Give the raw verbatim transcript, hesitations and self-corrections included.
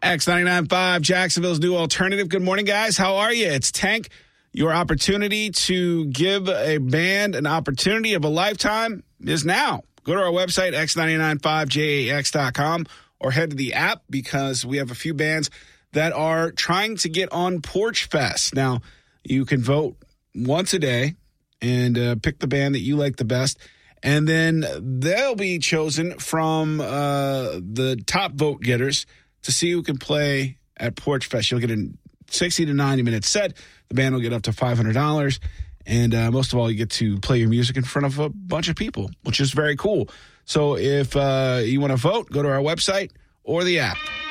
X ninety-nine point five, Jacksonville's new alternative. Good morning, guys. How are you? It's Tank. Your opportunity to give a band an opportunity of a lifetime is now. Go to our website, x nine nine five j a x dot com, or head to the app because we have a few bands that are trying to get on Porch Fest. Now, you can vote once a day and uh, pick the band that you like the best. And then they'll be chosen from uh, the top vote getters to see who can play at Porch Fest. You'll get a sixty to ninety minute set. The band will get up to five hundred dollars. And uh, most of all, you get to play your music in front of a bunch of people, which is very cool. So if uh, you want to vote, go to our website or the app.